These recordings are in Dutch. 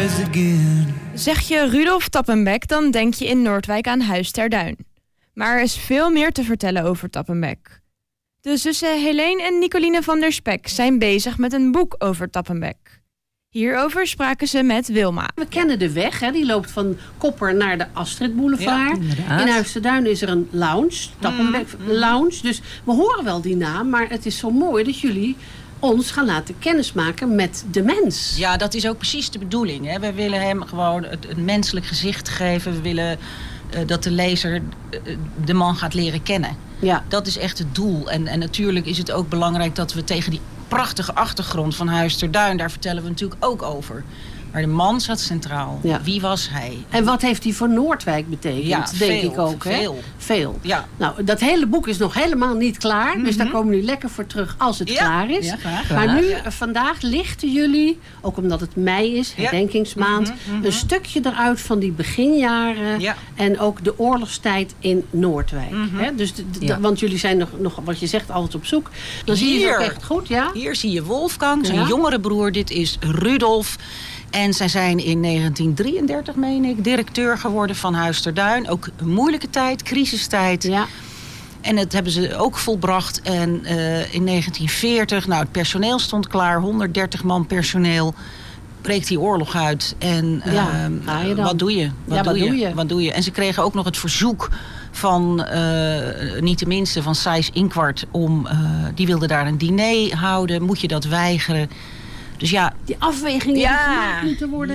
rise again. Zeg je Rudolf Tappenbeck, dan denk je in Noordwijk aan Huis ter Duin. Maar er is veel meer te vertellen over Tappenbeck. De zussen Helene en Nicoline van der Spek zijn bezig met een boek over Tappenbeck. Hierover spraken ze met Wilma. We kennen de weg, hè? Die loopt van Kopper naar de Astrid Boulevard. Ja, in Huis ter Duin is er een lounge, Tappenbeck Lounge. Dus we horen wel die naam, maar het is zo mooi dat jullie ons gaan laten kennismaken met de mens. Ja, dat is ook precies de bedoeling. Hè? We willen hem gewoon het menselijk gezicht geven. We willen dat de lezer de man gaat leren kennen. Ja. Dat is echt het doel. En natuurlijk is het ook belangrijk dat we tegen die prachtige achtergrond van Huis ter Duin, daar vertellen we natuurlijk ook over. Maar de man zat centraal. Ja. Wie was hij? En wat heeft hij voor Noordwijk betekend? Ja, denk ik ook. Veel. Ja. Nou, dat hele boek is nog helemaal niet klaar. Mm-hmm. Dus daar komen we nu lekker voor terug als het klaar is. Ja, graag. Maar nu, vandaag lichten jullie, ook omdat het mei is, herdenkingsmaand, een stukje eruit van die beginjaren. Ja. En ook de oorlogstijd in Noordwijk. Hè? Dus want jullie zijn nog, wat je zegt, altijd op zoek. Dan zie je het ook echt goed. Ja? Hier zie je Wolfgang, zijn jongere broer. Dit is Rudolf. En zij zijn in 1933, meen ik, directeur geworden van Huis ter Duin. Ook een moeilijke tijd, crisistijd. Ja. En dat hebben ze ook volbracht. En in 1940, nou, het personeel stond klaar. 130 man personeel. Breekt die oorlog uit. En wat doe je? Wat doe je? En ze kregen ook nog het verzoek van, niet de minste, van Sijs Inquart. Die wilde daar een diner houden. Moet je dat weigeren? Dus ja, die afwegingen gemaakt moeten worden.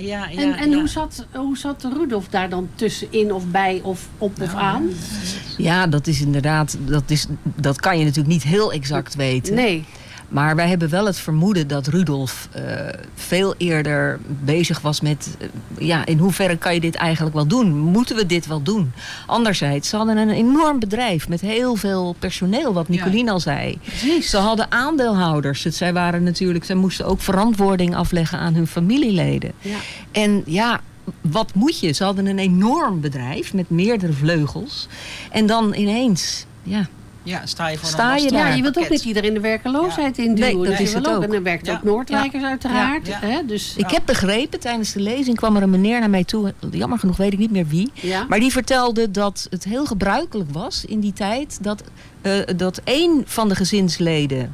En hoe zat Rudolf daar dan tussenin of bij of op of aan? Ja, dat is inderdaad, dat kan je natuurlijk niet heel exact weten. Nee. Maar wij hebben wel het vermoeden dat Rudolf veel eerder bezig was met, in hoeverre kan je dit eigenlijk wel doen? Moeten we dit wel doen? Anderzijds, ze hadden een enorm bedrijf met heel veel personeel, wat Nicoline al zei. Precies. Ze hadden aandeelhouders. Zij moesten ook verantwoording afleggen aan hun familieleden. Ja. En wat moet je? Ze hadden een enorm bedrijf met meerdere vleugels. En dan ineens, Ja, sta je je wilt ook niet iedereen de werkeloosheid induwen. Nee, dat is het ook. En dan werkt ook Noordwijkers uiteraard. Ja. Hè? Dus, ik heb begrepen, tijdens de lezing kwam er een meneer naar mij toe. Jammer genoeg weet ik niet meer wie. Ja. Maar die vertelde dat het heel gebruikelijk was in die tijd dat één van de gezinsleden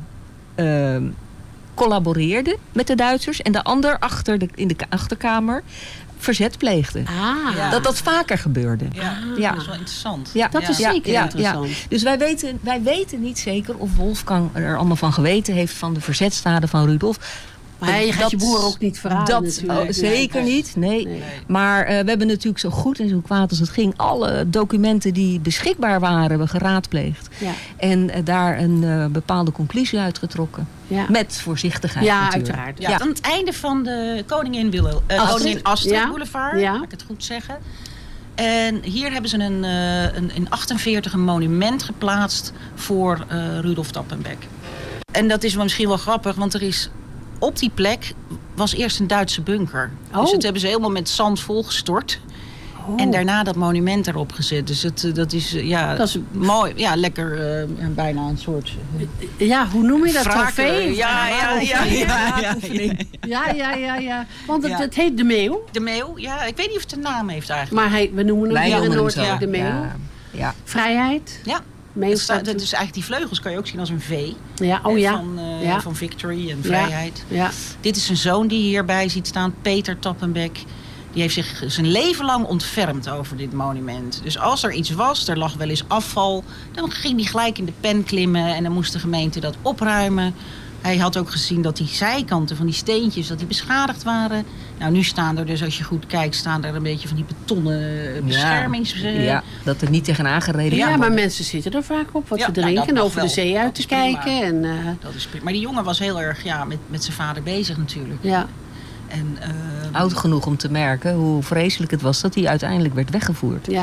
collaboreerde met de Duitsers. En de ander in de achterkamer verzet pleegde. Dat vaker gebeurde. Ja. Dat is wel interessant. Ja. Dat is zeker interessant. Ja. Dus wij weten niet zeker of Wolfgang er allemaal van geweten heeft van de verzetstaden van Rudolf. Maar je gaat je broer ook niet verraden natuurlijk. Zeker niet, nee. Maar we hebben natuurlijk zo goed en zo kwaad als het ging alle documenten die beschikbaar waren, hebben geraadpleegd. Ja. En daar een bepaalde conclusie uitgetrokken. Ja. Met voorzichtigheid natuurlijk. Uiteraard. Ja. Aan het einde van de Koningin Astrid Boulevard, mag ik het goed zeggen. En hier hebben ze in 48 een monument geplaatst voor Rudolf Tappenbeck. En dat is misschien wel grappig, want er is op die plek was eerst een Duitse bunker. Dus dat hebben ze helemaal met zand volgestort. En daarna dat monument erop gezet. Dus dat is mooi. Ja, lekker bijna een soort... hoe noem je dat? Trofee? Ja. Want het heet De Meeuw. De Meeuw, ja. Ik weet niet of het een naam heeft eigenlijk. Maar we noemen hem hier in Noordwijk De Meeuw. Ja. Vrijheid. Ja. Dus eigenlijk die vleugels kan je ook zien als een V. Van Victory en vrijheid. Ja. Dit is een zoon die hierbij ziet staan, Peter Tappenbeck. Die heeft zich zijn leven lang ontfermd over dit monument. Dus als er iets was, er lag wel eens afval, dan ging hij gelijk in de pen klimmen en dan moest de gemeente dat opruimen. Hij had ook gezien dat die zijkanten van die steentjes dat die beschadigd waren. Nou, nu staan er dus, als je goed kijkt, staan er een beetje van die betonnen beschermings... dat er niet tegenaan gereden wordt. Ja, maar mensen zitten er vaak op wat te drinken en over de zee uit te kijken. Dat is prima. Maar die jongen was heel erg met zijn vader bezig natuurlijk. Ja. En, oud genoeg om te merken hoe vreselijk het was dat hij uiteindelijk werd weggevoerd. Ja,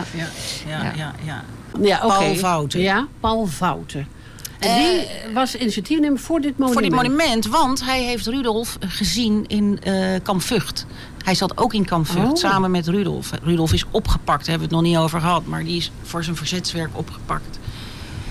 Paul Fouten. Ja, Paul Fouten. En die was initiatiefnemer voor dit monument. Voor dit monument, want hij heeft Rudolf gezien in Kamp Vught. Hij zat ook in Kamp Vught, samen met Rudolf. Rudolf is opgepakt, daar hebben we het nog niet over gehad. Maar die is voor zijn verzetswerk opgepakt.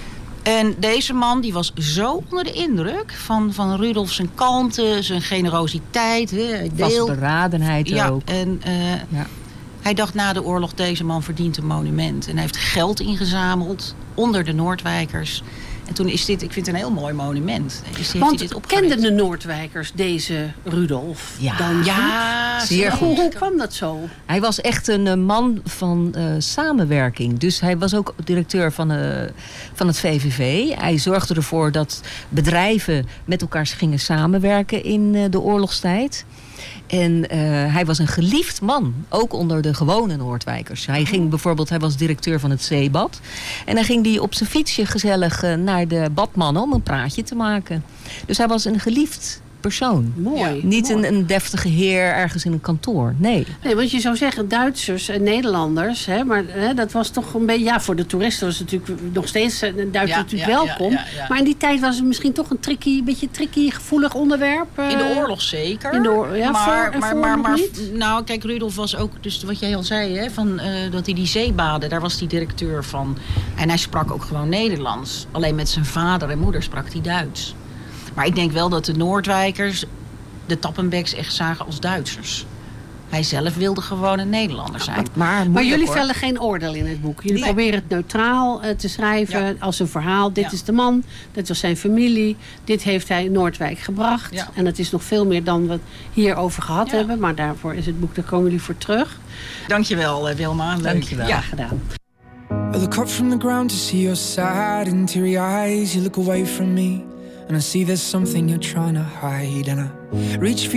En deze man die was zo onder de indruk van Rudolf, zijn kalmte, zijn generositeit. Vastberadenheid ook. En hij dacht na de oorlog, deze man verdient een monument. En hij heeft geld ingezameld onder de Noordwijkers. En toen is dit, ik vind het een heel mooi monument. Want kenden de Noordwijkers deze Rudolf? Ja, zeer goed. Hoe kwam dat zo? Hij was echt een man van samenwerking. Dus hij was ook directeur van het VVV. Hij zorgde ervoor dat bedrijven met elkaar gingen samenwerken in de oorlogstijd. En hij was een geliefd man, ook onder de gewone Noordwijkers. Hij ging bijvoorbeeld, hij was directeur van het zeebad. En dan ging hij op zijn fietsje gezellig naar de badmannen om een praatje te maken. Dus hij was een geliefd persoon. Mooi. Niet een deftige heer ergens in een kantoor. Nee, want je zou zeggen Duitsers en Nederlanders. Maar dat was toch een beetje... Ja, voor de toeristen was het natuurlijk nog steeds Duitsers welkom. Ja. Maar in die tijd was het misschien toch een beetje tricky, gevoelig onderwerp. In de oorlog zeker. Maar nou, kijk, Rudolf was ook... Dus wat jij al zei, dat hij die zeebaden... Daar was hij directeur van. En hij sprak ook gewoon Nederlands. Alleen met zijn vader en moeder sprak hij Duits. Maar ik denk wel dat de Noordwijkers de Tappenbecks echt zagen als Duitsers. Hij zelf wilde gewoon een Nederlander zijn. Maar jullie vellen geen oordeel in het boek. Jullie proberen het neutraal te schrijven als een verhaal. Dit is de man, dit was zijn familie. Dit heeft hij in Noordwijk gebracht. Ja. En het is nog veel meer dan we hierover gehad hebben. Maar daarvoor is het boek, daar komen jullie voor terug. Dankjewel, Wilma. Leuk. Dankjewel. Ja, gedaan. I look up from the ground to see your sad and teary eyes. You look away from me and I see there's something you're trying to hide. And I reach for